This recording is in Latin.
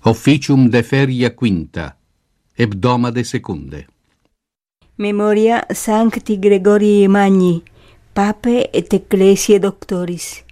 Officium de feria quinta, hebdomade secunde. Memoria Sancti Gregorii Magni, Pape et Ecclesiae Doctoris.